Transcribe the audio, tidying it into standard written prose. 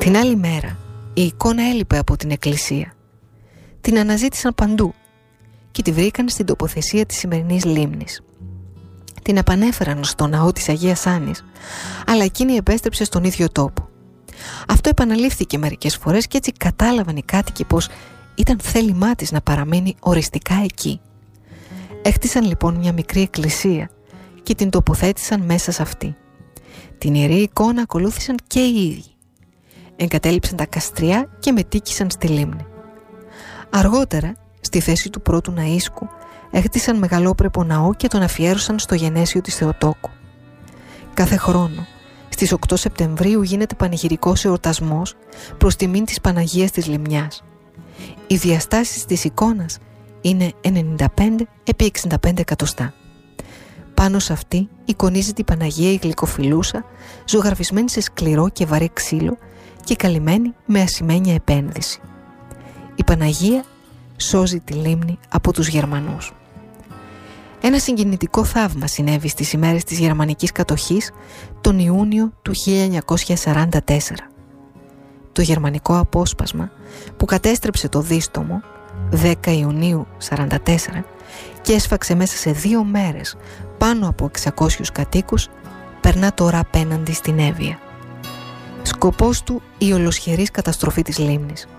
Την άλλη μέρα η εικόνα έλειπε από την εκκλησία. Την αναζήτησαν παντού και τη βρήκαν στην τοποθεσία της σημερινής λίμνης. Την επανέφεραν στο ναό της Αγίας Άννης, αλλά εκείνη επέστρεψε στον ίδιο τόπο. Αυτό επαναλήφθηκε μερικές φορές και έτσι κατάλαβαν οι κάτοικοι πως ήταν θέλημά της να παραμένει οριστικά εκεί. Έχτισαν λοιπόν μια μικρή εκκλησία και την τοποθέτησαν μέσα σε αυτή. Την ιερή εικόνα ακολούθησαν και οι ίδιοι. Εγκατέλειψαν τα καστριά και μετήκησαν στη λίμνη. Αργότερα, στη θέση του πρώτου ναΐσκου, έχτισαν μεγαλόπρεπο ναό και τον αφιέρωσαν στο γενέσιο της Θεοτόκου. Κάθε χρόνο, στις 8 Σεπτεμβρίου γίνεται πανηγυρικός εορτασμός προς τιμήν της Παναγίας της Λιμνιάς. Οι διαστάσεις της εικόνας είναι 95 επί 65 εκατοστά. Πάνω σε αυτή εικονίζεται η Παναγία η γλυκοφιλούσα, ζωγραφισμένη σε σκληρό και βαρύ ξύλο και καλυμμένη με ασημένια επένδυση. Η Παναγία σώζει τη λίμνη από τους Γερμανούς. Ένα συγκινητικό θαύμα συνέβη στις ημέρες της γερμανικής κατοχής τον Ιούνιο του 1944. Το γερμανικό απόσπασμα που κατέστρεψε το δίστομο 10 Ιουνίου 1944 και έσφαξε μέσα σε 2 μέρες πάνω από 600 κατοίκους, περνά τώρα απέναντι στην Εύβοια. Σκοπός του η ολοσχερής καταστροφή της λίμνης.